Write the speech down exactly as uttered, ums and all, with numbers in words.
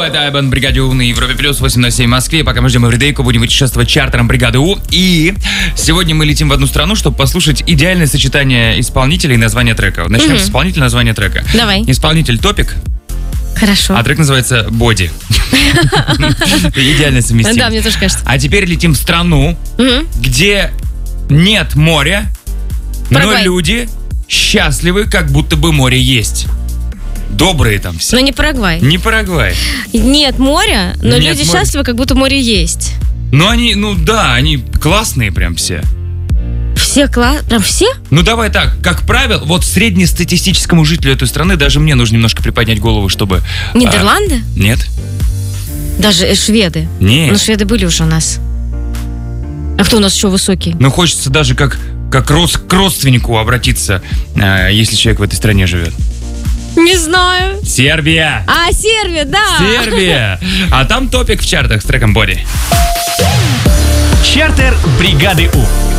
это Айбан, Бригаде У на Европе Плюс, восемь на семь в Москве. Пока мы ждем Эвридейку, будем путешествовать чартером Бригады У. И сегодня мы летим в одну страну, чтобы послушать идеальное сочетание исполнителей и названия трека. Начнем с исполнителя, названия трека. Давай. Исполнитель Топик. Хорошо. А трек называется «Боди». Идеально совместим. Да, мне тоже кажется. А теперь летим в страну, где нет моря, но люди счастливы, как будто бы море есть. Добрые там все. Но не Парагвай. Не Парагвай. Нет моря, но Нет люди моря. счастливы, как будто море есть. Ну они, ну да, они классные прям все. Все класс... Прям все? Ну давай так, как правило, вот среднестатистическому жителю этой страны даже мне нужно немножко приподнять голову, чтобы... Нидерланды? А, нет. Даже э, шведы? Нет. Ну шведы были уже у нас. А кто у нас еще высокий? Ну хочется даже как, как рос, к родственнику обратиться, э, если человек в этой стране живет. Не знаю. Сербия! А, Сербия, да. Сербия! А там Топик в чартах с треком «Боди». Чартер Бригады У.